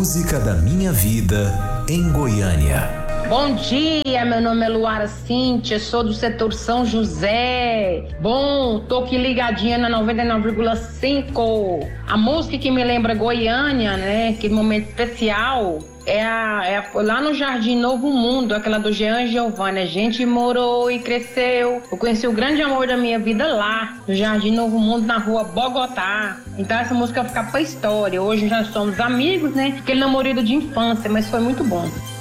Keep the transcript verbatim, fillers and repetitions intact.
música da minha vida em Goiânia. Bom dia, meu nome é Luara Cíntia, sou do setor São José. Bom, tô aqui ligadinha na noventa e nove vírgula cinco. A música que me lembra Goiânia, né? Que momento especial. É, a, é a, lá no Jardim Novo Mundo, aquela do Jean Giovanni. A gente morou e cresceu. Eu conheci o grande amor da minha vida lá, no Jardim Novo Mundo, na rua Bogotá. Então essa música vai ficar pra história. Hoje nós somos amigos, né? Aquele namorado de infância, mas foi muito bom.